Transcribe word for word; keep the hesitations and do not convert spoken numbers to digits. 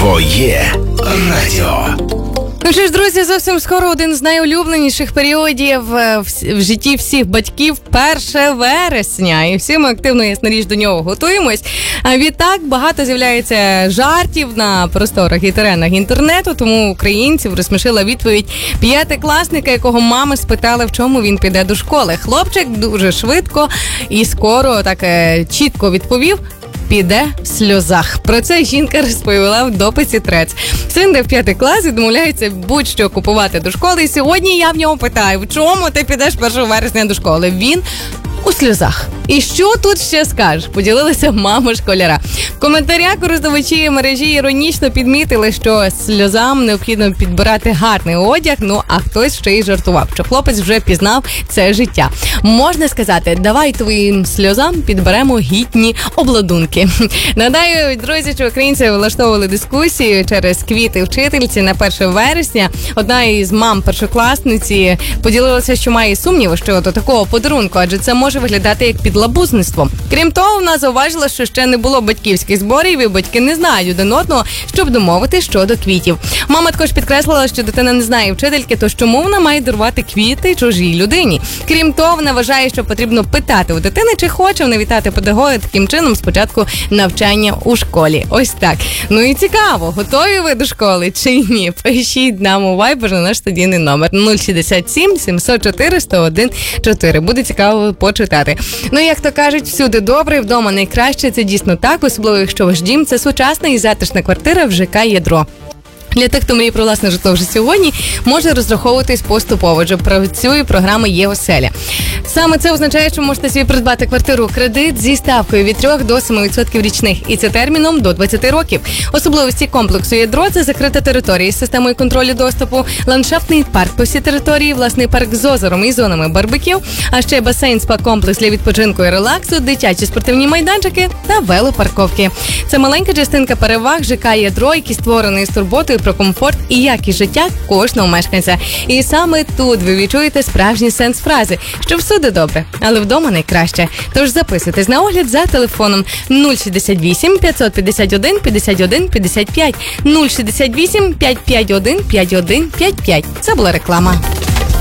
Твоє радіо. Ну що ж, друзі, зовсім скоро один з найулюбленіших періодів в, в житті всіх батьків – перше вересня. І всі ми активно, ясна річ, до нього готуємось. А відтак багато з'являється жартів на просторах і теренах інтернету, тому українців розсмішила відповідь п'ятикласника, якого мами спитали, в чому він піде до школи. Хлопчик дуже швидко і скоро так чітко відповів: піде в сльозах. Про це жінка розповіла в дописі Трец. Син йде в п'ятий клас і домовляється будь-що купувати до школи. І сьогодні я в нього питаю, в чому ти підеш першого вересня до школи? Він у сльозах. І що тут ще скажеш? Поділилася мама школяра. В коментарях користувачі мережі іронічно підмітили, що сльозам необхідно підбирати гарний одяг, ну а хтось ще й жартував, що хлопець вже пізнав це життя. Можна сказати, давай твоїм сльозам підберемо гідні обладунки. Нагадаю, друзі, що українці влаштовували дискусію через квіти вчительці на перше вересня. Одна із мам першокласниці поділилася, що має сумніви щодо такого подарунку, адже це може виглядати як підлабузництво. Крім того, вона зауважила, що ще не було батьківських зборів і батьки не знають один одного, щоб домовити щодо квітів. Мама також підкреслила, що дитина не знає вчительки, то чому вона має дарувати квіти чужій людині. Крім того, вона вважає, що потрібно питати у дитини, чи хоче вона вітати педагога таким чином спочатку навчання у школі. Ось так. Ну і цікаво, готові ви до школи чи ні? Пишіть нам у Viber на наш студійний номер нуль шістдесят сім сімсот чотири сто один чотири. Буде цікаво почитати. Ну, як то кажуть, всюди добре, вдома найкраще. Це дійсно так, особливо якщо ваш дім – це сучасна і затишна квартира в ЖК «Ядро». Для тих, хто мріє про власне житло вже сьогодні, може розраховуватись поступово, адже працює програма «Є-оселя». Саме це означає, що можете собі придбати квартиру у кредит зі ставкою від трьох до семи відсотків річних, і це терміном до двадцяти років. Особливості комплексу «Ядро» – це закрита територія з системою контролю доступу, ландшафтний парк по всій території, власний парк з озером і зонами барбекю, а ще басейн, спа-комплекс для відпочинку і релаксу, дитячі спортивні майданчики та велопарковки. Це маленька частинка переваг ЖК «Ядро», які створені з турботою про комфорт і якість життя кожного мешканця. І саме тут ви відчуєте справжній сенс фрази, що всюди добре, але вдома найкраще. Тож записуйтесь на огляд за телефоном нуль шістдесят вісім п'ятсот п'ятдесят один п'ятдесят один п'ятдесят п'ять, нуль шістдесят вісім п'ятсот п'ятдесят один п'ятдесят один п'ятдесят п'ять. Це була реклама.